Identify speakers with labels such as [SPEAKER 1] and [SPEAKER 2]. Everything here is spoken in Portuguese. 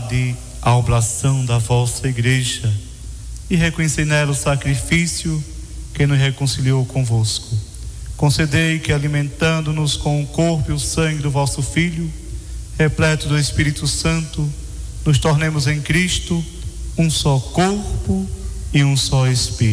[SPEAKER 1] verdade a oblação da vossa Igreja e reconhecei nela o sacrifício que nos reconciliou convosco. Concedei que, alimentando-nos com o corpo e o sangue do vosso Filho, repleto do Espírito Santo, nos tornemos em Cristo um só corpo e um só Espírito.